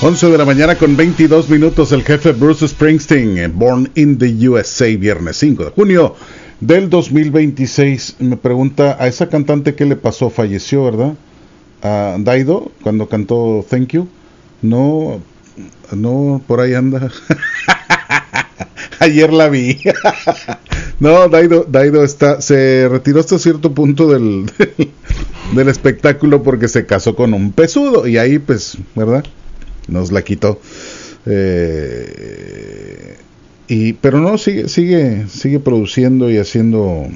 11 de la mañana con 22 minutos. El jefe Bruce Springsteen, Born in the USA, viernes 5 de junio del 2026. Me pregunta, ¿a esa cantante qué le pasó? Falleció, ¿verdad? A Dido, cuando cantó Thank You. No, por ahí anda. Ayer la vi. No, Dido se retiró hasta cierto punto del espectáculo porque se casó con un pesudo y ahí, pues, ¿verdad? Nos la quitó. Pero no, sigue produciendo y haciendo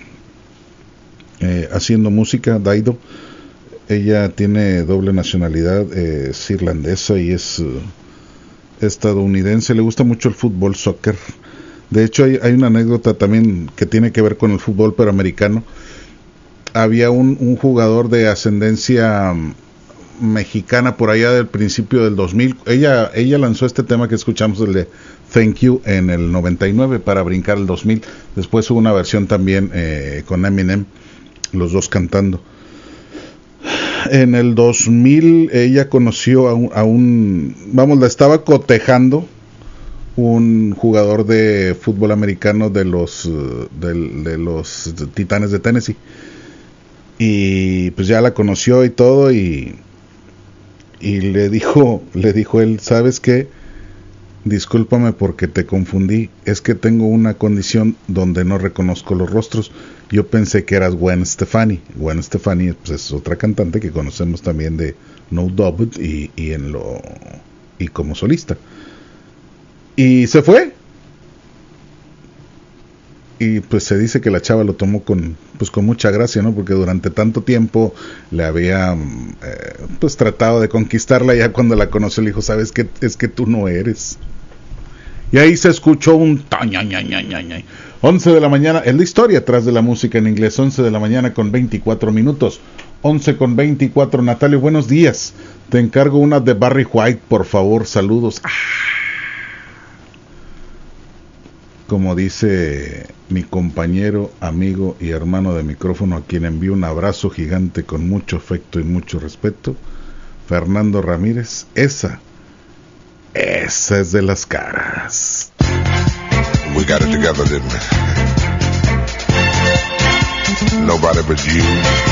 música. Dido, ella tiene doble nacionalidad, es irlandesa y es estadounidense. Le gusta mucho el fútbol, soccer. De hecho, hay una anécdota también que tiene que ver con el fútbol, pero americano. Había un jugador de ascendencia mexicana por allá del principio del 2000. Ella lanzó este tema que escuchamos, el de Thank You, en el 99 para brincar el 2000. Después hubo una versión también con Eminem, los dos cantando. En el 2000 ella conoció la estaba cotejando un jugador de fútbol americano de los Titanes de Tennessee, y pues ya la conoció y todo, y le dijo él, ¿sabes qué? Discúlpame porque te confundí, es que tengo una condición donde no reconozco los rostros. Yo pensé que eras Gwen Stefani. Gwen Stefani, pues, es otra cantante que conocemos también de No Doubt y como solista. Y se fue. Y pues se dice que la chava lo tomó con mucha gracia, ¿no? Porque durante tanto tiempo le había pues tratado de conquistarla. Ya cuando la conoció le dijo, ¿sabes qué? Es que tú no eres. Y ahí se escuchó un 11 de la mañana, es la historia atrás de la música en inglés. 11 de la mañana con 24 minutos. 11 con 24. Natalia, buenos días. Te encargo una de Barry White, por favor, saludos. Como dice mi compañero, amigo y hermano de micrófono, a quien envío un abrazo gigante con mucho afecto y mucho respeto, Fernando Ramírez, esa es de las caras. We got it together, didn't we? Nobody but you.